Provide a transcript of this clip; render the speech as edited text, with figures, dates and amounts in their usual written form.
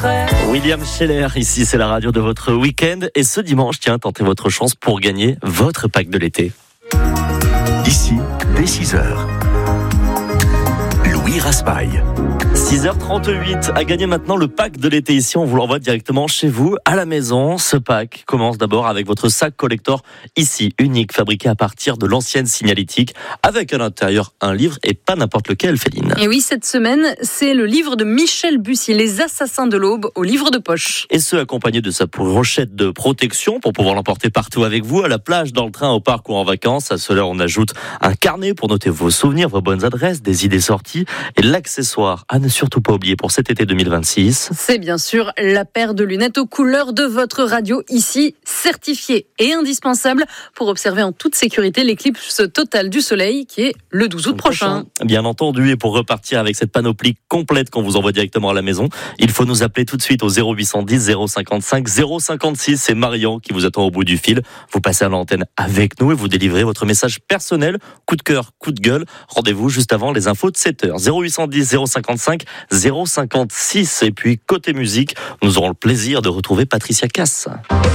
secret. William Scheller, ici c'est la radio de votre week-end. Et ce dimanche, tiens, tentez votre chance pour gagner votre pack de l'été. Ici, dès 6h. Louis Raspail. 6h38, à gagner maintenant le pack de l'été ici, on vous l'envoie directement chez vous, à la maison. Ce pack commence d'abord avec votre sac collector, ici, unique, fabriqué à partir de l'ancienne signalétique, avec à l'intérieur un livre et pas n'importe lequel, Féline. Et oui, cette semaine, c'est le livre de Michel Bussy, Les Assassins de l'Aube, au livre de poche. Et ce, accompagné de sa pochette de protection pour pouvoir l'emporter partout avec vous, à la plage, dans le train, au parc ou en vacances. À cela, on ajoute un carnet pour noter vos souvenirs, vos bonnes adresses, des idées sorties et l'accessoire à ne surtout pas oublier pour cet été 2026. C'est bien sûr la paire de lunettes aux couleurs de votre radio, ici certifiée et indispensable pour observer en toute sécurité l'éclipse totale du soleil qui est le 12 août prochain. Bien entendu, et pour repartir avec cette panoplie complète qu'on vous envoie directement à la maison, il faut nous appeler tout de suite au 0810 055 056. C'est Marion qui vous attend au bout du fil. Vous passez à l'antenne avec nous et vous délivrez votre message personnel, coup de cœur, coup de gueule. Rendez-vous juste avant les infos de 7h. 0810 055 056. Et puis côté musique, nous aurons le plaisir de retrouver Patricia Cass.